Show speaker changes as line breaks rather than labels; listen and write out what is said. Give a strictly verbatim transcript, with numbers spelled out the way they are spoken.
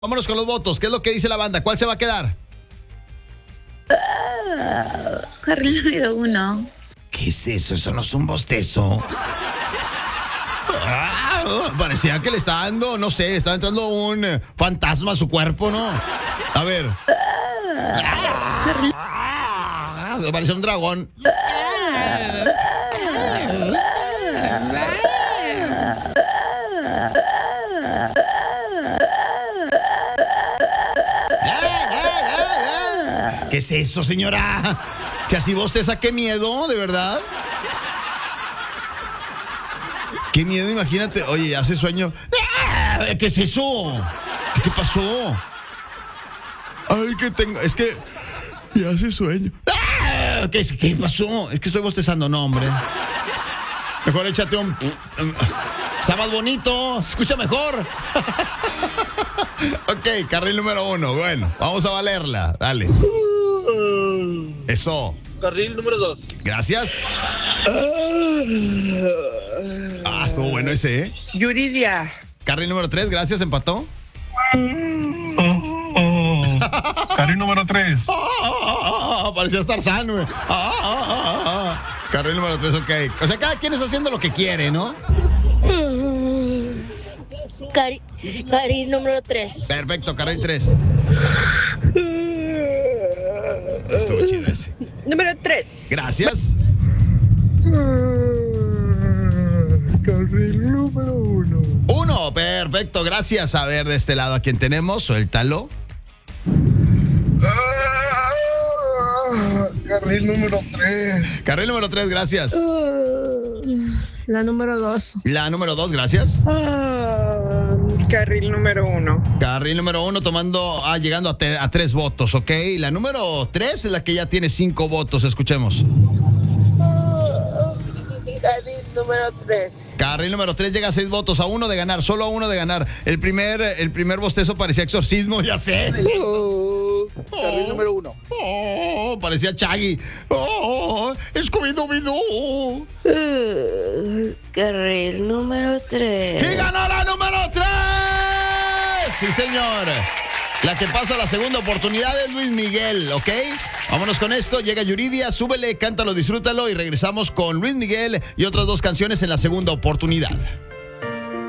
Vámonos con los votos. ¿Qué es lo que dice la banda? ¿Cuál se va a quedar?
Uh, carril número uno.
¿Qué es eso? Eso no es un bostezo. Ah, parecía que le está dando, no sé, estaba entrando un eh, fantasma a su cuerpo, ¿no? A ver. Ah, parecía un dragón. ¿Qué es eso, señora? Si así vos te saqué miedo, ¿de verdad? Qué miedo, imagínate. Oye, hace sueño. ¡Ah! ¿Qué es eso? ¿Qué pasó? Ay, que tengo. Es que. Ya hace sueño. ¡Ah! ¿Qué, ¿Qué pasó? Es que estoy bostezando, no, hombre. Mejor échate un. Está más bonito. Se escucha mejor. Ok, carril número uno. Bueno, vamos a valerla. Dale. Eso.
Carril número dos.
Gracias. Ah, estuvo bueno ese, ¿eh?
Yuridia.
Carril número tres, gracias, empató.
Oh, oh. Carril número tres.
Ah, parecía estar sano, güey. Ah, ah, ah, ah. Carril número tres, ok. O sea, cada quien está haciendo lo que quiere, ¿no?
Cari carril número tres.
Perfecto, carril tres. Estuvo chido ese.
Número tres.
Gracias.
Carril número uno.
Uno, perfecto, gracias. A ver, de este lado, ¿a quién tenemos? Suéltalo.
Carril número tres.
Carril número tres, gracias.
La número dos.
La número dos, gracias.
Ah, carril número uno.
Carril número uno tomando, ah, llegando a, te, a tres votos, ¿ok? La número tres es la que ya tiene cinco votos, escuchemos.
Carril número tres.
Carril número tres llega a seis votos, a uno de ganar, solo a uno de ganar. El primer, el primer bostezo parecía exorcismo, ya sé.
Oh, carril número uno.
Oh, parecía Chaggy. Oh, Scooby-Doo.
Uh, carril número tres.
¡Y ganó la número tres! Sí, señor. La que pasa a la segunda oportunidad es Luis Miguel, ¿ok? Vámonos con esto. Llega Yuridia, súbele, cántalo, disfrútalo y regresamos con Luis Miguel y otras dos canciones en la segunda oportunidad.